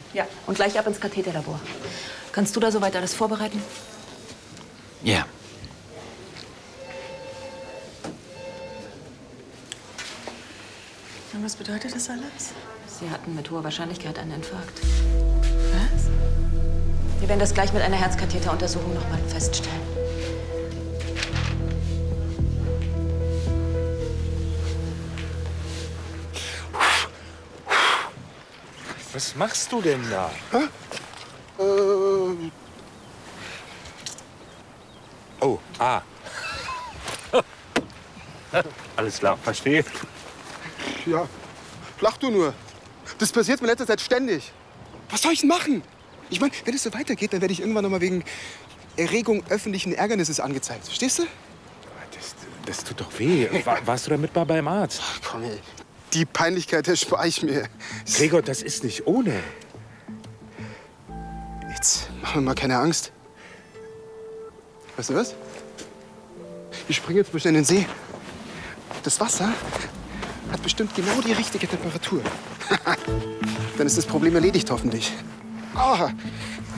Ja. Und gleich ab ins Katheterlabor. Kannst du da soweit alles vorbereiten? Ja. Und was bedeutet das alles? Sie hatten mit hoher Wahrscheinlichkeit einen Infarkt. Was? Wir werden das gleich mit einer Herzkatheteruntersuchung noch mal feststellen. Was machst du denn da? Hä? Oh, ah. Alles klar, verstehe. Ja, lach du nur. Das passiert mir in letzter Zeit ständig. Was soll ich denn machen? Ich meine, wenn es so weitergeht, dann werde ich irgendwann noch mal wegen Erregung öffentlichen Ärgernisses angezeigt. Verstehst du? Das tut doch weh. Warst du damit mal beim Arzt? Ach, komm, ey. Die Peinlichkeit erspare ich mir. Gregor, das ist nicht ohne. Jetzt mach mir mal keine Angst. Weißt du was? Ich springe jetzt mal schnell in den See. Das Wasser hat bestimmt genau die richtige Temperatur. Dann ist das Problem erledigt, hoffentlich. Ah,